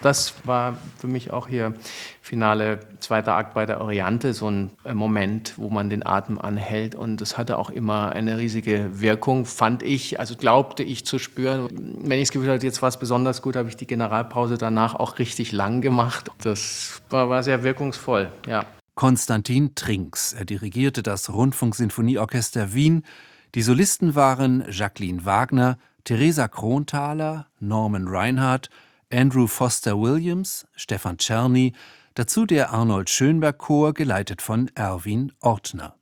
Das war für mich auch hier Finale, zweiter Akt bei der Oriante, so ein Moment, wo man den Atem anhält, und das hatte auch immer eine riesige Wirkung, fand ich, also glaubte ich zu spüren. Wenn ich das Gefühl hatte, jetzt war es besonders gut, habe ich die Generalpause danach auch richtig lang gemacht. Das war sehr wirkungsvoll, ja. Konstantin Trinks. Er dirigierte das Rundfunksinfonieorchester Wien. Die Solisten waren Jacqueline Wagner, Theresa Kronthaler, Norman Reinhardt, Andrew Foster Williams, Stefan Czerny, dazu der Arnold Schönberg Chor, geleitet von Erwin Ortner.